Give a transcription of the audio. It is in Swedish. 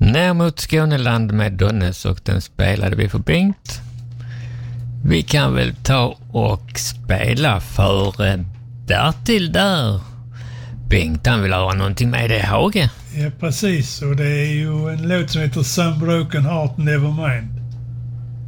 Ner mot Skåneland med Donnes och den spelade vi för Bengt. Vi kan väl ta och spela för Bertil där. Bengt, han vill höra någonting med det, Hage. Ja, precis. Och det är ju en låt som heter Some Broken Heart Never Mind.